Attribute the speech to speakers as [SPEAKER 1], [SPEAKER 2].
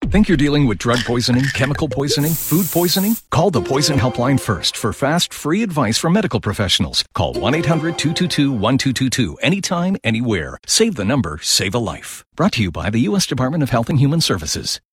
[SPEAKER 1] Think you're dealing with drug poisoning, chemical poisoning, food poisoning? Call the Poison Helpline first for fast, free advice from medical professionals. Call 1-800-222-1222 anytime, anywhere. Save the number, save a life. Brought to you by the U.S. Department of Health and Human Services.